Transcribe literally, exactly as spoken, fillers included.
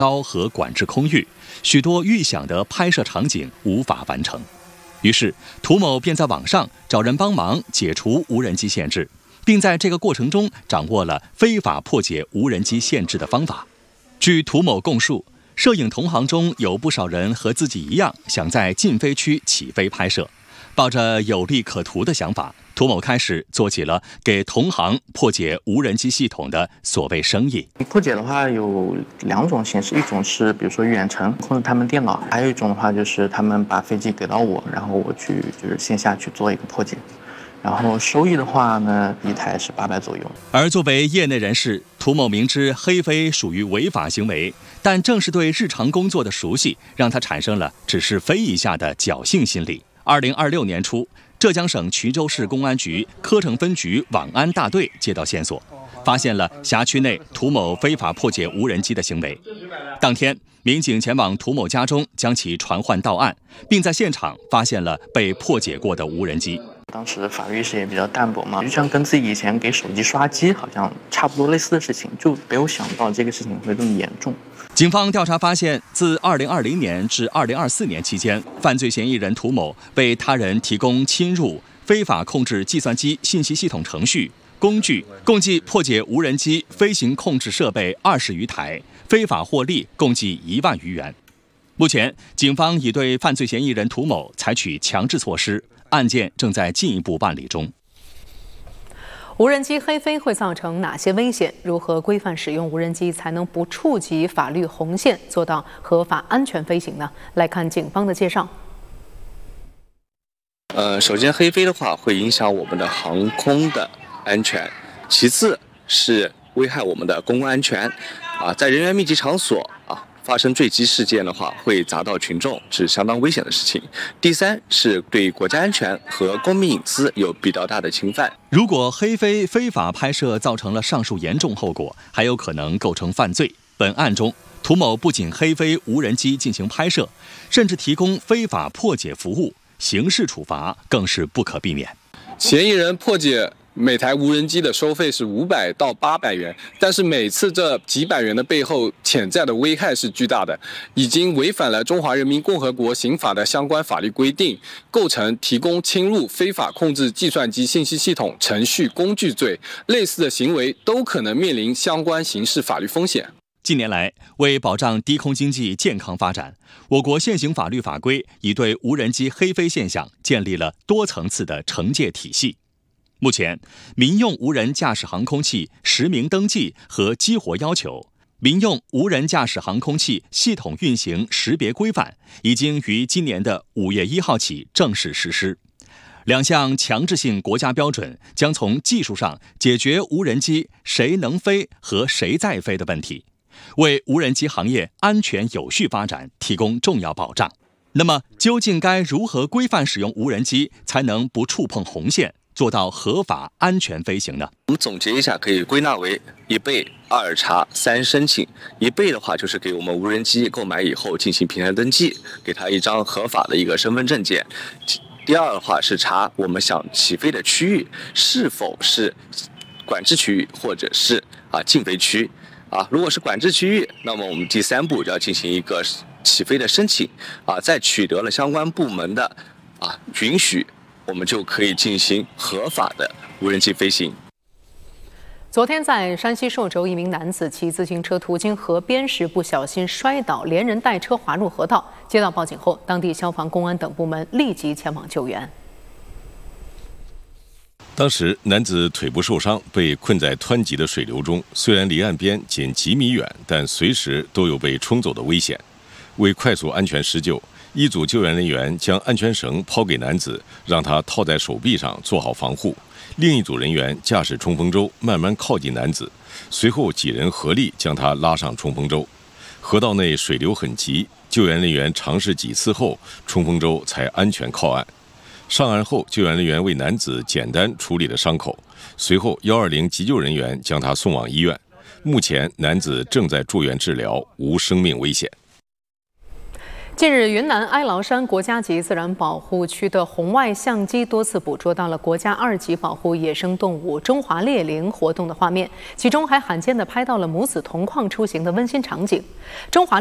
高和管制空域，许多预想的拍摄场景无法完成。于是，涂某便在网上找人帮忙解除无人机限制，并在这个过程中掌握了非法破解无人机限制的方法。据涂某供述，摄影同行中有不少人和自己一样，想在禁飞区起飞拍摄。抱着有利可图的想法，涂某开始做起了给同行破解无人机系统的所谓生意。 破解的话有两种形式，一种是比如说远程控制他们电脑，还有一种的话就是他们把飞机给到我，然后我去就是线下去做一个破解。然后收益的话呢，一台是八百左右。 而作为业内人士，涂某明知黑飞属于违法行为，但正是对日常工作的熟悉，让他产生了只是飞一下的侥幸心理。二零二六年初，浙江省衢州市公安局科城分局网安大队接到线索，发现了辖区内涂某非法破解无人机的行为。当天，民警前往涂某家中，将其传唤到案，并在现场发现了被破解过的无人机。 当时法律意识也比较淡薄嘛，就像跟自己以前给手机刷机好像差不多类似的事情，就没有想到这个事情会这么严重。 警方调查发现，自二零二零年至二零二四年期间，犯罪嫌疑人涂某为他人提供侵入、非法控制计算机信息系统程序、工具，共计破解无人机飞行控制设备二十余台，非法获利共计一万余元。目前，警方已对犯罪嫌疑人涂某采取强制措施，案件正在进一步办理中。 无人机黑飞会造成哪些危险？如何规范使用无人机才能不触及法律红线，做到合法安全飞行呢？来看警方的介绍。 呃，首先黑飞的话会影响我们的航空的安全，其次是危害我们的公共安全。啊，在人员密集场所啊发生坠机事件的话，会砸到群众，是相当危险的事情。第三是对国家安全和公民隐私有比较大的侵犯。 如果黑飞非法拍摄造成了上述严重后果，还有可能构成犯罪。本案中，涂某不仅黑飞无人机进行拍摄，甚至提供非法破解服务，刑事处罚更是不可避免。 嫌疑人破解每台无人机的收费是五百到八百元，但是每次这几百元的背后潜在的危害是巨大的，已经违反了中华人民共和国刑法的相关法律规定，构成提供侵入非法控制计算机信息系统程序工具罪，类似的行为都可能面临相关刑事法律风险。 近年来，为保障低空经济健康发展，我国现行法律法规已对无人机黑飞现象建立了多层次的惩戒体系。目前，民用无人驾驶航空器实名登记和激活要求、民用无人驾驶航空器系统运行识别规范已经于今年的五月一号起正式实施。两项强制性国家标准将从技术上解决无人机谁能飞和谁在飞的问题，为无人机行业安全有序发展提供重要保障。那么，究竟该如何规范使用无人机，才能不触碰红线，做到合法安全飞行呢？ 我们总结一下，可以归纳为一备、二查、三申请。一备的话，就是给我们无人机购买以后进行平台登记，给他一张合法的一个身份证件。第二的话是查我们想起飞的区域是否是管制区域或者是啊禁飞区啊。如果是管制区域，那么我们第三步就要进行一个起飞的申请啊，在取得了相关部门的啊允许，我们就可以进行合法的无人机飞行。 昨天在山西寿州，一名男子骑自行车途经河边时不小心摔倒，连人带车滑入河道。接到报警后，当地消防、公安等部门立即前往救援。 当时男子腿部受伤，被困在湍急的水流中，虽然离岸边仅几米远，但随时都有被冲走的危险。为快速安全施救，一组救援人员将安全绳抛给男子，让他套在手臂上做好防护。另一组人员驾驶冲锋舟慢慢靠近男子，随后几人合力将他拉上冲锋舟。河道内水流很急，救援人员尝试几次后，冲锋舟才安全靠岸。上岸后，救援人员为男子简单处理了伤口，随后一二零急救人员将他送往医院。目前男子正在住院治疗，无生命危险。 近日，云南哀牢山国家级自然保护区的红外相机多次捕捉到了国家二级保护野生动物中华猎羚活动的画面，其中还罕见地拍到了母子同框出行的温馨场景。中华